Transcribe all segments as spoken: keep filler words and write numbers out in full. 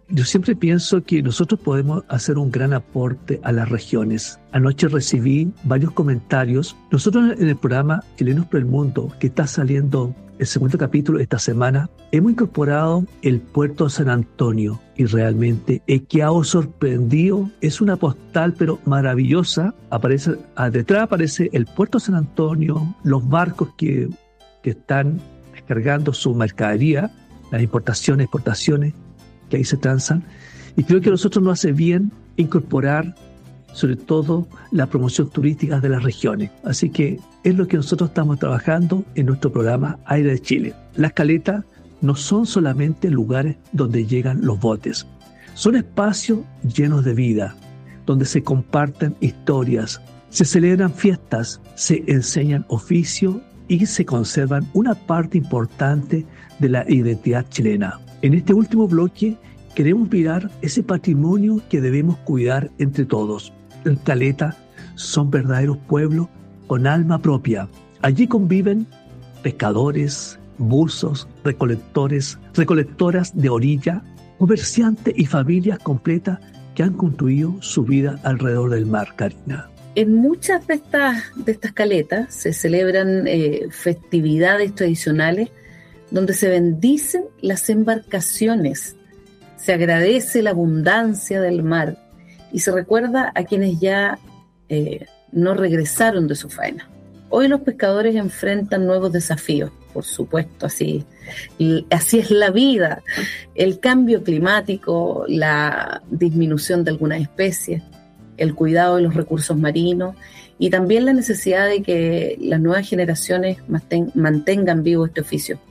yo siempre pienso que nosotros podemos hacer un gran aporte a las regiones. Anoche recibí varios comentarios. Nosotros en el programa Chilenos por el Mundo, que está saliendo el segundo capítulo esta semana, hemos incorporado el puerto de San Antonio y realmente he quedado sorprendido. Es una postal pero maravillosa. Aparece, detrás aparece el puerto de San Antonio, los barcos que, que están descargando su mercadería, las importaciones, exportaciones que ahí se transan, y creo que a nosotros nos hace bien incorporar sobre todo la promoción turística de las regiones. Así que es lo que nosotros estamos trabajando en nuestro programa Aire de Chile. Las caletas no son solamente lugares donde llegan los botes, son espacios llenos de vida, donde se comparten historias, se celebran fiestas, se enseñan oficios y se conservan una parte importante de la identidad chilena. En este último bloque queremos mirar ese patrimonio que debemos cuidar entre todos. Las caletas son verdaderos pueblos con alma propia. Allí conviven pescadores, buzos, recolectores, recolectoras de orilla, comerciantes y familias completas que han construido su vida alrededor del mar, Karina. En muchas de estas, de estas caletas se celebran eh, festividades tradicionales donde se bendicen las embarcaciones, se agradece la abundancia del mar y se recuerda a quienes ya eh, no regresaron de su faena. Hoy los pescadores enfrentan nuevos desafíos, por supuesto, así, y así es la vida, el cambio climático, la disminución de algunas especies, el cuidado de los recursos marinos y también la necesidad de que las nuevas generaciones mantengan vivo este oficio.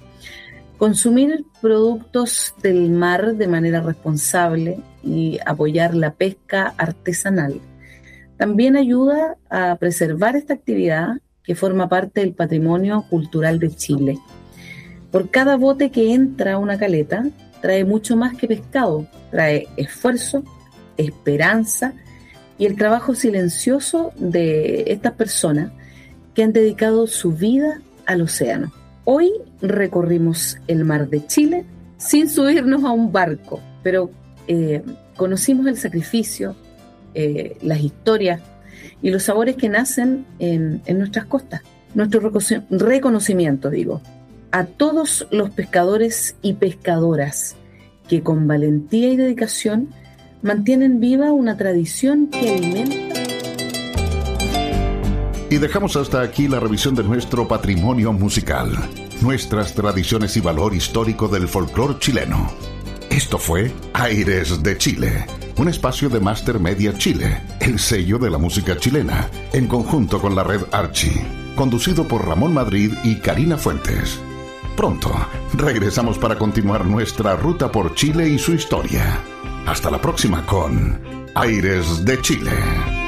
Consumir productos del mar de manera responsable y apoyar la pesca artesanal también ayuda a preservar esta actividad que forma parte del patrimonio cultural de Chile. Por cada bote que entra a una caleta, trae mucho más que pescado, trae esfuerzo, esperanza y el trabajo silencioso de estas personas que han dedicado su vida al océano. Hoy recorrimos el mar de Chile sin subirnos a un barco, pero eh, conocimos el sacrificio, eh, las historias y los sabores que nacen en, en nuestras costas. Nuestro recono- reconocimiento, digo, a todos los pescadores y pescadoras que con valentía y dedicación mantienen viva una tradición que alimenta. Y dejamos hasta aquí la revisión de nuestro patrimonio musical, nuestras tradiciones y valor histórico del folclore chileno. Esto fue Aires de Chile, un espacio de Master Media Chile, el sello de la música chilena, en conjunto con la red Archie, conducido por Ramón Madrid y Karina Fuentes. Pronto regresamos para continuar nuestra ruta por Chile y su historia. Hasta la próxima con Aires de Chile.